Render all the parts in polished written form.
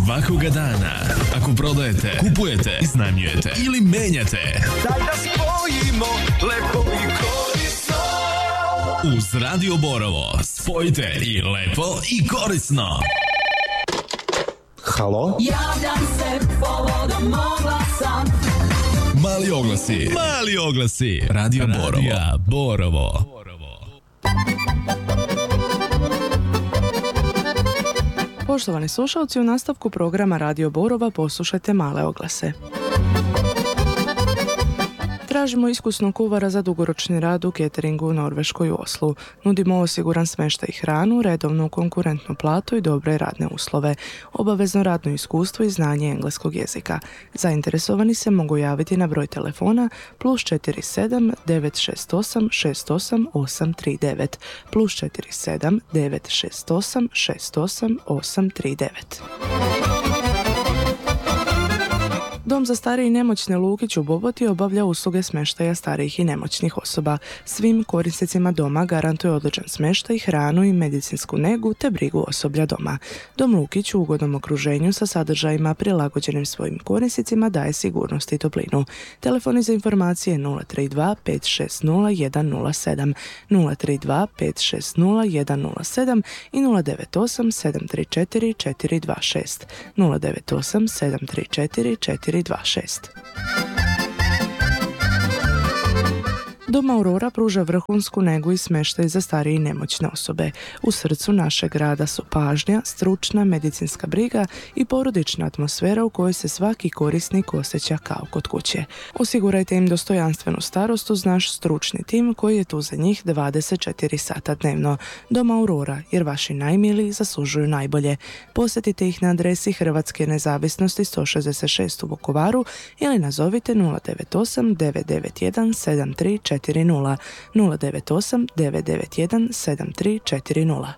Svakoga dana. Ako prodajete, kupujete, iznajmljujete ili menjate, daj da spojimo lepo i korisno. Uz Radio Borovo spojite i lepo i korisno. Halo? Javljam se povodom oglasa. Mali oglasi. Mali oglasi. Radio Borovo. Poštovani slušalci, u nastavku programa Radio Borova poslušajte male oglase. Tražimo iskusnog kuvara za dugoročni rad u cateringu u Norveškoj u Oslu. Nudimo osiguran smještaj i hranu, redovnu konkurentnu platu i dobre radne uslove, obavezno radno iskustvo i znanje engleskog jezika. Zainteresovani se mogu javiti na broj telefona +47 968 68 839 +47 968 68 839. Dom za starije i nemoćne Lukić u Boboti obavlja usluge smještaja starijih i nemoćnih osoba. Svim korisnicima doma garantuje odličan smještaj, hranu i medicinsku negu te brigu osoblja doma. Dom Lukić u ugodnom okruženju sa sadržajima prilagođenim svojim korisnicima daje sigurnost i toplinu. Telefoni za informacije 032 560 107, 032 560 107 i 098 734 426, 098 734 426. Dom Aurora pruža vrhunsku negu i smještaj za starije i nemoćne osobe. U srcu našeg grada su pažnja, stručna medicinska briga i porodična atmosfera u kojoj se svaki korisnik osjeća kao kod kuće. Osigurajte im dostojanstvenu starost uz naš stručni tim koji je tu za njih 24 sata dnevno. Dom Aurora, jer vaši najmiliji zaslužuju najbolje. Posjetite ih na adresi Hrvatske nezavisnosti 166 u Vukovaru ili nazovite 098 991 7340, 098 991 7340.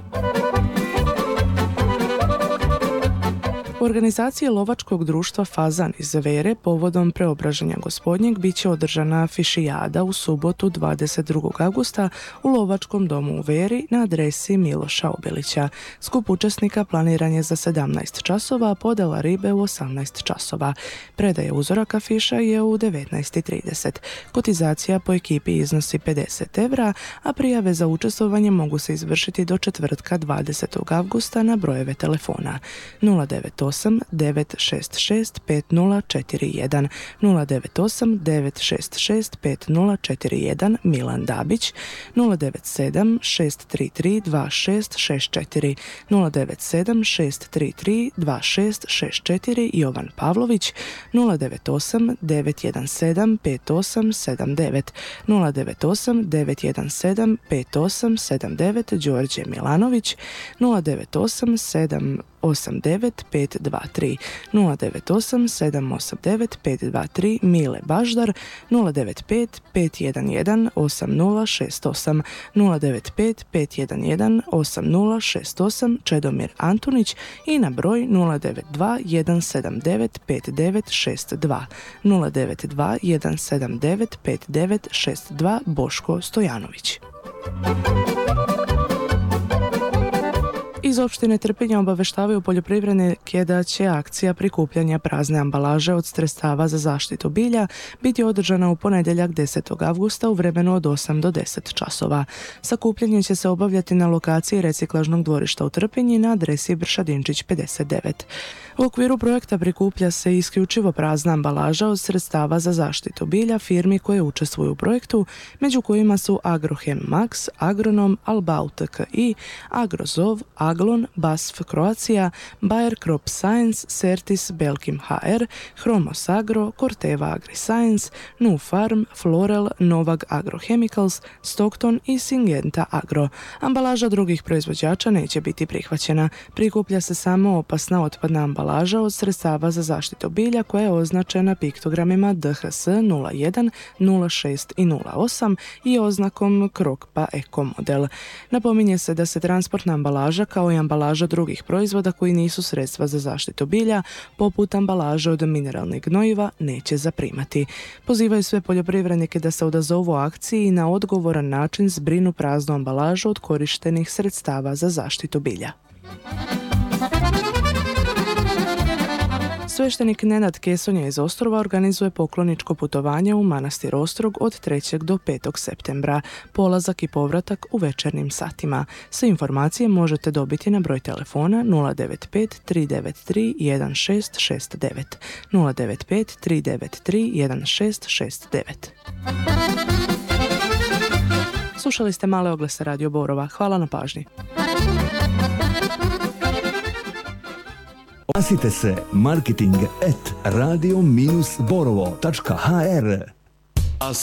U organizaciji lovačkog društva Fazan iz Vere povodom preobraženja Gospodnjeg bit će održana fišijada u subotu 22. augusta u lovačkom domu u Veri na adresi Miloša Obilića. Skup učesnika planiran je za 17 časova, a podjela ribe u 18 časova. Predaja uzoraka fiša je u 19:30. Kotizacija po ekipi iznosi 50 evra, a prijave za učestvovanje mogu se izvršiti do četvrtka 20. augusta na brojeve telefona 098 966 5041, 098 966 5041 Milan Dabić, 097 633 2664, 097 633 2664 Jovan Pavlović, 098 917 5879, 098 917 5879 Đorđe Milanović, 098 789 523, 098 789 523 Mile Baždar, 095 511 8068, 095 511 8068 Čedomir Antunić i na broj 092 179 5962, 092 179 5962 Boško Stojanović. Iz opštine Trpinja obaveštavaju poljoprivrednike da će akcija prikupljanja prazne ambalaže od sredstava za zaštitu bilja biti održana u ponedjeljak 10. avgusta u vremenu od 8 do 10 časova. Sakupljanje će se obavljati na lokaciji reciklažnog dvorišta u Trpinji na adresi Bršadinčić 59. U okviru projekta prikuplja se isključivo prazna ambalaža od sredstava za zaštitu bilja firmi koje učestvuju u projektu, među kojima su Agrohem Max, Agronom, Albau TKI, Agrozov, Aglon, BASF Croatia, Bayer Crop Science, Certis Belkim HR, Hromos Agro, Corteva AgriScience, Nu Farm, Florel, Novag Agrochemicals, Stockton i Syngenta Agro. Ambalaža drugih proizvođača neće biti prihvaćena. Prikuplja se samo opasna otpadna ambalaža od sredstava za zaštitu bilja koja je označena piktogramima DHS 01, 06 i 08 i oznakom Krokpa Eko model. Napominje se da se transportna ambalaža kao i ambalaža drugih proizvoda koji nisu sredstva za zaštitu bilja, poput ambalaže od mineralnih gnojiva, neće zaprimati. Pozivaju sve poljoprivrednike da se odazovu akciji i na odgovoran način zbrinu praznu ambalažu od korištenih sredstava za zaštitu bilja. Sveštenik Nenad Kesonja iz Ostrova organizuje pokloničko putovanje u manastir Ostrog od 3. do 5. septembra. Polazak i povratak u večernjim satima. Sve informacije možete dobiti na broj telefona 095 393 1669. 095 393 1669. Slušali ste male oglase Radio Borova. Hvala na pažnji. Oglasite se marketing@radio-borovo.hr